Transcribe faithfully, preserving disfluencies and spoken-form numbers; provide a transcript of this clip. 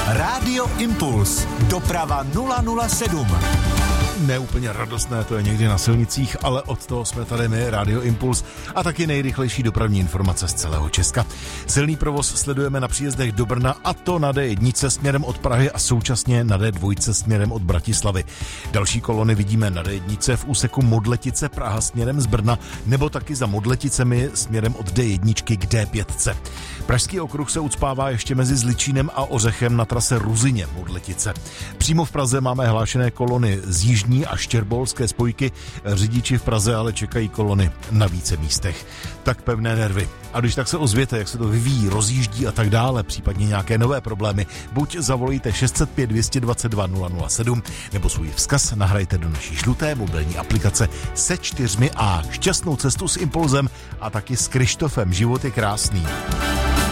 Rádio Impuls. Doprava nula nula sedm. Neúplně radostné to je někdy na silnicích, ale od toho jsme tady my, Rádio Impuls, a taky nejrychlejší dopravní informace z celého Česka. Silný provoz sledujeme na příjezdech do Brna, a to na D jedna směrem od Prahy a současně na D dva směrem od Bratislavy. Další kolony vidíme na D jedna v úseku Modletice Praha směrem z Brna, nebo taky za Modleticemi směrem od D jedna k D pět. Pražský okruh se ucpává ještě mezi Zličínem a Ořechem na trase Ruzyně Modletice. Přímo v Praze máme hlášené kolony z jižní a štěrbolské spojky, řidiči v Praze ale čekají kolony na více místech. Tak pevné nervy. A když tak se ozvěte, jak se to vyvíjí, rozjíždí a tak dále, případně nějaké nové problémy, buď zavolejte šest set pět dvě dva dva nula nula sedm, nebo svůj vzkaz nahrajte do naší žluté mobilní aplikace se čtyřmi A. Šťastnou cestu s Impulzem a taky s Krištofem. Život je krásný.